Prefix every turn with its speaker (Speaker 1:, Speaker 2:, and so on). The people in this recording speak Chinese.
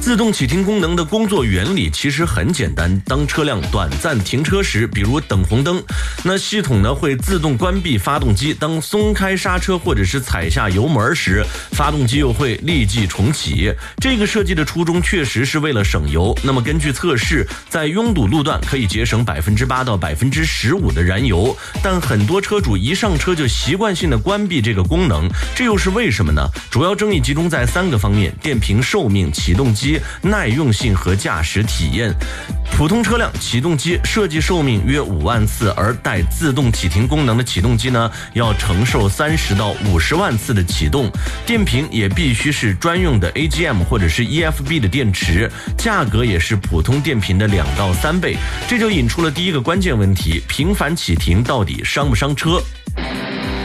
Speaker 1: 自动启停功能的工作原理其实很简单，当车辆短暂停车时，比如等红灯，那系统呢会自动关闭发动机，当松开刹车或者是踩下油门时，发动机又会立即重启。这个设计的初衷确实是为了省油，那么根据测试，在拥堵路段可以节省8%到15%的燃油，但很多车主一上车就习惯性的关闭这个功能，这又是为什么呢？主要争议集中在3个方面：电瓶寿命、启动机耐用性和驾驶体验。普通车辆启动机设计寿命约5万次，而带自动启停功能的启动机呢，要承受30到50万次的启动。电瓶也必须是专用的 AGM 或者是 EFB 的电池，价格也是普通电瓶的2到3倍。这就引出了第一个关键问题：频繁启停到底伤不伤车？